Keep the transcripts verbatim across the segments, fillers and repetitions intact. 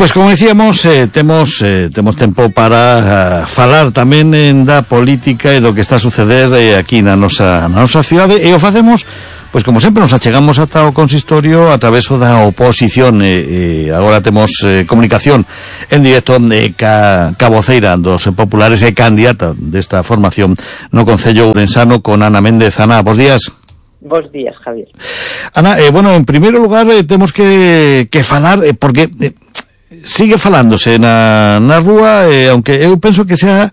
pois como dicíamos, eh, temos eh, temos tempo para uh, falar tamén en da política e do que está a suceder eh, aquí na nosa na nosa cidade, e o facemos pois como sempre nos achegamos ata o consistorio a través da oposición, e, e agora temos eh, comunicación en directo eh, ca, ca voceira dos populares e candidata desta formación no Concello Ourensano con Ana Méndez. Ana, bos días. Bos días, Javier. Ana, eh, bueno, en primeiro lugar eh, temos que, que falar, eh, porque eh, sigue falándose na, na rúa, eh, aunque eu penso que sea,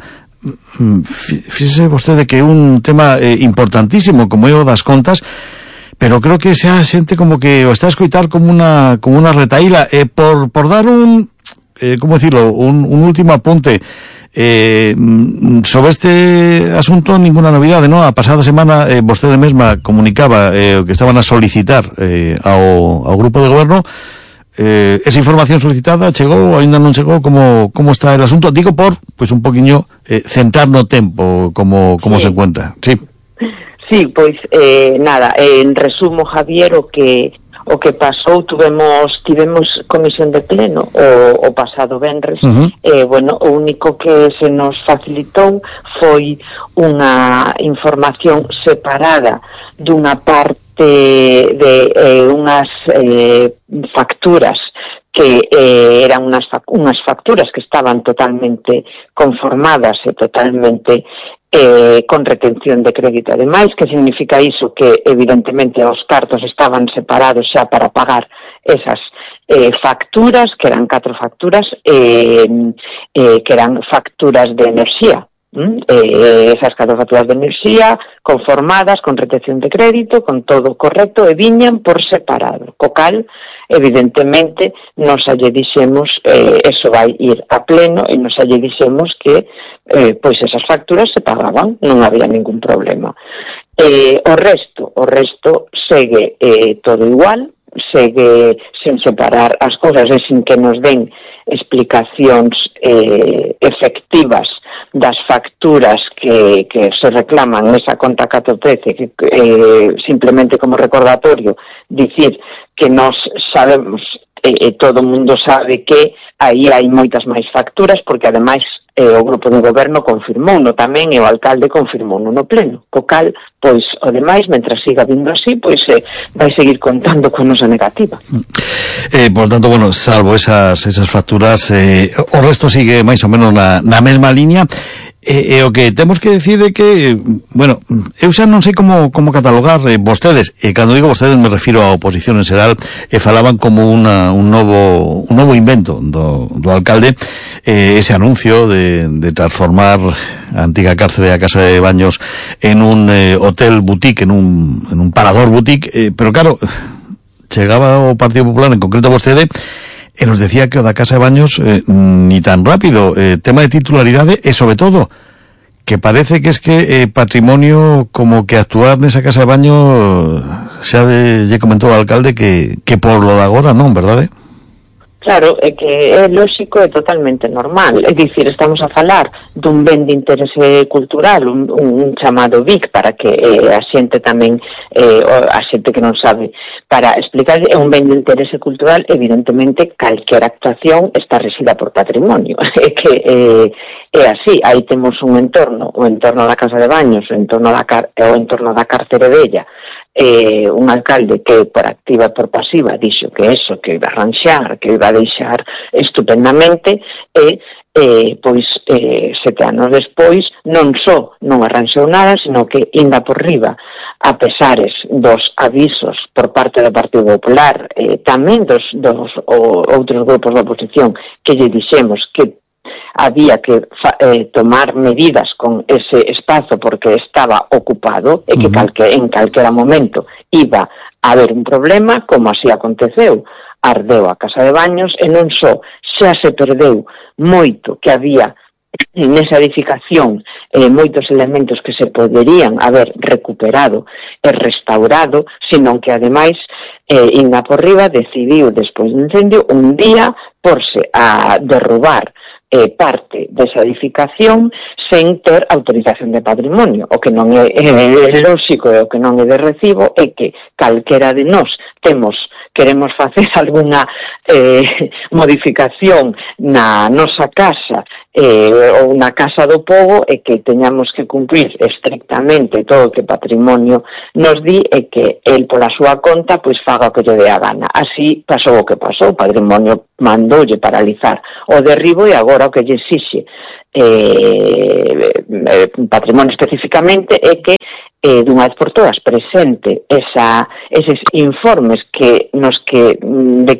fíxese vostede que é un tema eh, importantísimo como é o das contas, pero creo que sea xente como que o está a escoitar como una como una retaíla, eh, por, por dar un, eh, como decirlo, un, un último apunte, eh, sobre este asunto ninguna novidade, ¿no? A pasada semana eh, vostede mesma comunicaba eh, que estaban a solicitar eh, ao, ao grupo de goberno. Eh, esa información solicitada chegou ou ainda non chegou? Como, como está el asunto? Digo por, pues un poquinho eh, centrar no tempo como, como sí. Se encuentra. Sí. Sí, pois, eh, nada, en resumo, Javier, o que o que pasou, tuvemos tivemos comisión de pleno o, o pasado venres, uh-huh. eh, bueno, o único que se nos facilitou foi unha información separada dunha parte de eh, unhas eh, facturas que eh, eran unas, unas facturas que estaban totalmente conformadas e totalmente eh, con retención de crédito. Ademais, que significa iso? Que evidentemente os cartos estaban separados xa para pagar esas eh, facturas, que eran catro facturas, eh, eh, que eran facturas de enerxía. ¿Mm? Eh, esas catro facturas de enerxía conformadas, con retención de crédito, con todo correcto, e viñan por separado, co cal evidentemente nos lle dixemos eh, eso vai ir a pleno, e nos lle dixemos que eh, pois esas facturas se pagaban, non había ningún problema. Eh, o resto, o resto segue eh, todo igual, segue sen separar as cousas e sin que nos den explicacións eh, efectivas das facturas que, que se reclaman nesa conta catro trece, que eh, simplemente como recordatorio dicir que nos sabemos, e eh, todo o mundo sabe que aí hai moitas máis facturas, porque ademais eh, o grupo de goberno confirmouno tamén, e o alcalde confirmouno no pleno, co cal, pois, o demais, mentras siga vindo así, pois eh, vai seguir contando con nosa negativa. Eh, por tanto, bueno, salvo esas esas facturas, eh, o resto sigue máis ou menos na, na mesma línea. E, e o que temos que decir é que, bueno, eu xa non sei como como catalogar eh, vostedes, e cando digo vostedes me refiro á oposición en xeral, e falaban como una, un novo un novo invento do, do alcalde, eh, ese anuncio de, de transformar a antiga cárcere e a casa de baños en un eh, hotel boutique, en un, en un parador boutique, eh, pero claro, chegaba o Partido Popular, en concreto vostede, e nos decía que o da Casa de Baños eh, ni tan rápido, eh, tema de titularidade, e sobre todo que parece que es que eh, patrimonio como que actuar nesa Casa de Baños xa de, lle comentou o alcalde que, que por lo de agora non, verdade? Claro, é que é lógico e totalmente normal. É dicir, estamos a falar dun ben de interese cultural, un, un chamado B I C, para que eh, a xente tamén, eh, a xente que non sabe, para explicar, é un ben de interese cultural, evidentemente, calquera actuación está regida por patrimonio. É que eh, é así, aí temos un entorno, o entorno da Casa de Baños, o entorno da, o entorno da Cárcere Vella, eh, un alcalde que por activa e por pasiva dixo que eso, que iba a arranxar, que iba a deixar estupendamente, e eh, pois eh, sete anos despois non só non arranxou nada, sino que inda por riba, a pesares dos avisos por parte do Partido Popular, eh, tamén dos, dos o, outros grupos da oposición, que lle dixemos que había que fa, eh, tomar medidas con ese espazo porque estaba ocupado e que calque, en calquera momento iba a haber un problema, como así aconteceu. Ardeu a Casa de Baños e non só xa se perdeu moito que había nesa edificación, eh, moitos elementos que se poderían haber recuperado e restaurado, senón que ademais eh, Inda por riba decidiu despois do incendio un día porse a derrubar eh, parte desa edificación sen ter autorización de patrimonio. O que non é, é, é lóxico e o que non é de recibo é que calquera de nós temos queremos facer algunha eh, modificación na nosa casa eh, ou na casa do povo e que teñamos que cumprir estrictamente todo o que patrimonio nos di e que el pola súa conta pois faga o que lle dé a gana. Así pasou o que pasou, o patrimonio mandoulle paralizar o derribo e agora o que lle exixe eh, eh, patrimonio especificamente é que eh, dunha vez por todas presente esa, eses informes que nos que de,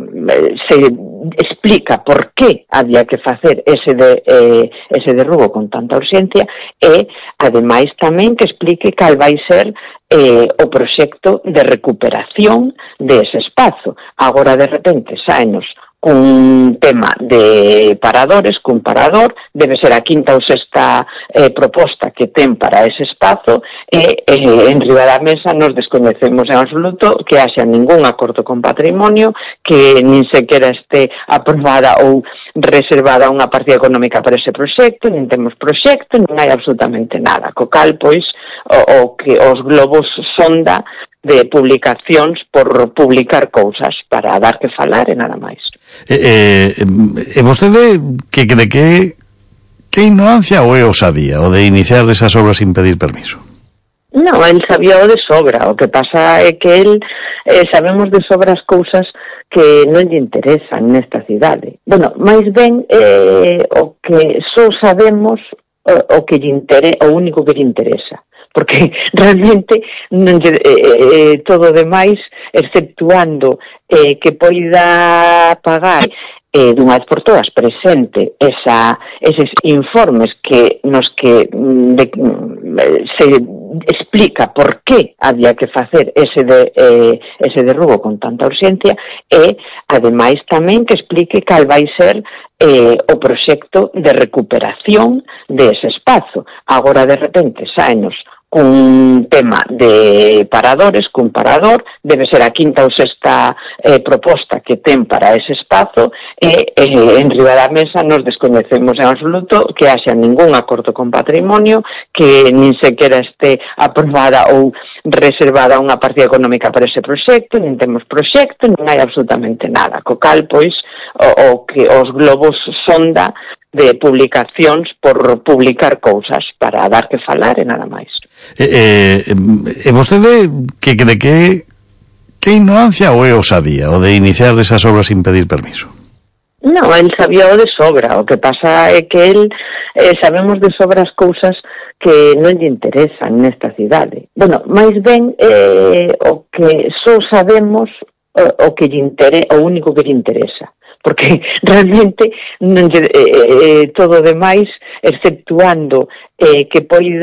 se explica por que había que facer ese, de, eh, ese derrubo con tanta urxencia e, ademais, tamén que explique cal vai ser eh, o proxecto de recuperación de ese espazo. Agora, de repente, sáenos cun tema de paradores, cun parador, debe ser a quinta ou sexta eh, proposta que ten para ese espazo e eh, en riba da mesa nos descoñecemos en absoluto que haxa ningún acordo con patrimonio, que nin sequera este aprobada ou reservada unha partida económica para ese proxecto, nin temos proxecto, nin hai absolutamente nada. Co cal, pois, o, o que os globos sonda de publicacións por publicar cousas para dar que falar e nada máis. E, eh, e vostede que de que que ignorancia ou é osadía o de iniciar esas obras sin pedir permiso? Non, el sabía o de sobra, o que pasa é que el eh, sabemos de sobra as cousas que non lle interesan nesta cidade. Bueno, máis ben eh, o que só sabemos o, o que lle interesa, o único que lle interesa. Porque realmente non lle, eh, eh, todo o demais, exceptuando eh, que poida pagar eh, dunha vez por todas presente esa, eses informes que nos que de, se explica por que había que facer ese, de, eh, ese derrubo con tanta urxencia e, ademais, tamén que explique cal vai ser eh, o proxecto de recuperación de ese espazo. Agora, de repente, sáenos cun tema de paradores, cun parador, debe ser a quinta ou sexta eh, proposta que ten para ese espazo e eh, en riba da mesa nos descoñecemos en absoluto que haxa ningún acordo con patrimonio, que nin sequera este aprobada ou reservada unha partida económica para ese proxecto, nin temos proxecto, nin hai absolutamente nada. Co cal, pois, o, o que os globos sonda de publicacións por publicar cousas para dar que falar e nada máis. E, eh, e vostede que de que que ignorancia ou é osadía o de iniciar esas obras sin pedir permiso? Non, el sabía o de sobra, o que pasa é que el eh, sabemos de sobra as cousas que non lle interesan nesta cidade. Bueno, máis ben eh, o que só sabemos o, o que lle interesa, o único que lle interesa. Porque realmente non lle, eh, eh, todo o demais, exceptuando eh, que poida